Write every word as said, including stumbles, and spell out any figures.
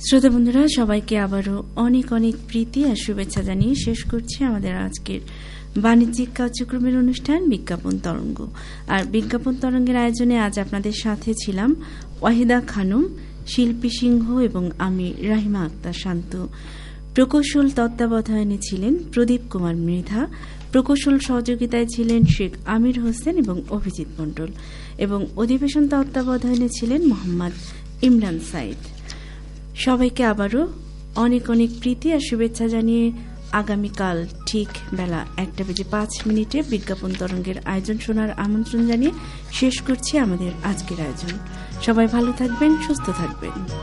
শ্রোতা বন্ধুরা, সবাইকে আবারও অনেক অনেক প্রীতি আর শুভেচ্ছা জানিয়ে শেষ করছি আমাদের আজকের বাণিজ্যিক কার্যক্রমের অনুষ্ঠান বিজ্ঞাপন তরঙ্গ। আর বিজ্ঞাপন তরঙ্গের আয়োজনে আজ আপনাদের সাথে ছিলাম ওয়াহিদা খানম, শিল্পী সিংহ এবং আমি রাহিমা আক্তার শান্ত। প্রকৌশল তত্ত্বাবধানে ছিলেন প্রদীপ কুমার মৃধা, প্রকৌশল সহযোগিতায় ছিলেন শেখ আমির হোসেন এবং অভিজিৎ মণ্ডল, এবং অধিবেশন তত্ত্বাবধানে ছিলেন মোহাম্মদ ইমরান সাইদ। সবাইকে আবারও অনেক অনেক প্রীতি আর শুভেচ্ছা জানিয়ে আগামীকাল ঠিক বেলা একটা বেজে পাঁচ মিনিটে বিজ্ঞাপন তরঙ্গের আয়োজন শোনার আমন্ত্রণ জানিয়ে শেষ করছি আমাদের আজকের আয়োজন। সবাই ভালো থাকবেন, সুস্থ থাকবেন।